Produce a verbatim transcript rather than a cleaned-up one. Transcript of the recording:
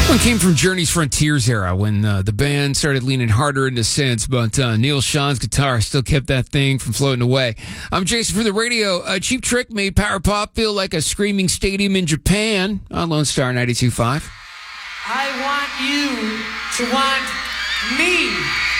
One came from Journey's Frontiers era when uh, the band started leaning harder into synths, but uh, Neil Sean's guitar still kept that thing from floating away. I'm Jason from the radio. Uh, Cheap Trick made Power Pop feel like a screaming stadium in Japan on Lone Star ninety-two point five. I want you to want me.